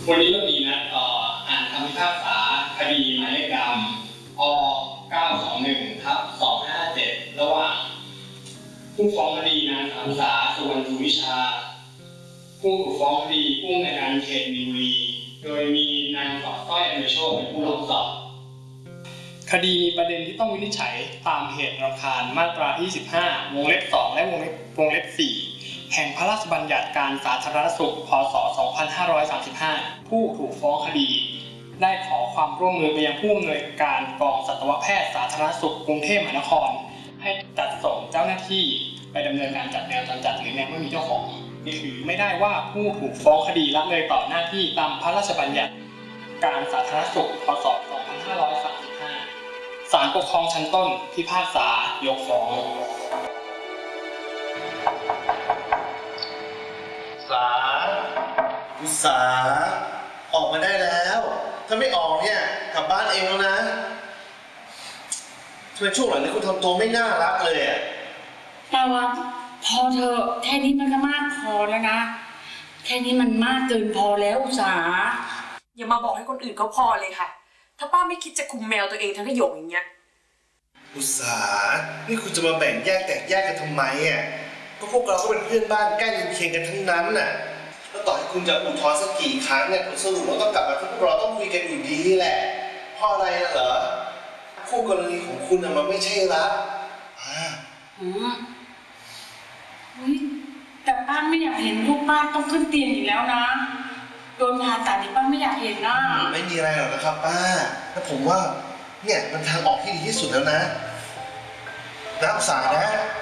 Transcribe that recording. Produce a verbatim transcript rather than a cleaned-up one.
วันนี้เรามีนัดอ่านคำพิพากษาคดีหมายเลขดำอเก้าสองหนึ่งทับสองห้าเจ็ดระหว่างผู้ฟ้องคดีนางสาวสาสุวรรณสุวิชาผู้ถูกฟ้องคดีผู้ในการเขตมีนบุรีโดยมีนางสอดสร้อยอนุโชคเป็นผู้ร้องสอบคดีมีประเด็นที่ต้องวินิจฉัยตามเหตุรำคาญมาตราที่สิบห้าวงเล็บสองและวงเล็บวงเล็บสี่แห่งพระราชบัญญัติการสาธารณสุขพ.ศ. สองพันห้าร้อยสามสิบห้าผู้ถูกฟ้องคดีได้ขอความร่วมมือไปยังผู้อำนวยการกองสัตวแพทย์สาธารณสุขกรุงเทพมหานครให้จัดส่งเจ้าหน้าที่ไปดำเนินการจัดแมวจรจัดหรือแมวไม่มีเจ้าของถือไม่ได้ว่าผู้ถูกฟ้องคดีละเลยต่อหน้าที่ตามพระราชบัญญัติการสาธารณสุขพ.ศ. สองพันห้าร้อยสามสิบห้าศาลปกครองชั้นต้นพิพากษายกฟ้องสาอุตสาออกมาได้แล้วถ้าไม่ออกเนี่ยกลับบ้านเองแล้วนะทำไมช่วงหลังนี้คุณทำตัวไม่น่ารักเลยอ่ะแต่ว่าพอเธอแค่นี้มันก็มากพอแล้วนะแค่นี้มันมากเกินพอแล้วอุตสาอย่ามาบอกให้คนอื่นเขาพอเลยค่ะถ้าป้าไม่คิดจะคุมแมวตัวเองทั้งขยงอย่างเงี้ยอุตสานี่คุณจะมาแบ่งแยกแตกแยกกันทำไมอ่ะก็พวกเราก็เป็นเพื่อนบ้านใกล้เคียงกันทั้งนั้นน่ะแล้วต่อให้คุณจะอุทธรณ์สักกี่ครั้งเนี่ยผลสรุปมันต้องกลับมาที่พวกเราต้องคุยกันอยู่ดีแหละเพราะอะไรนะเหรอคู่กรณีของคุณมันไม่ใช่รักอ่าอืมแต่ป้าไม่อยากเห็นลูกป้าต้องขึ้นเตียงอีกแล้วนะโดนผ่าตัดนี่ป้าไม่อยากเห็นนะไม่มีอะไรหรอกนะครับป้าแต่ผมว่าเนี่ยมันทางออกที่ดีที่สุดแล้วนะนะอุตสาห์นะ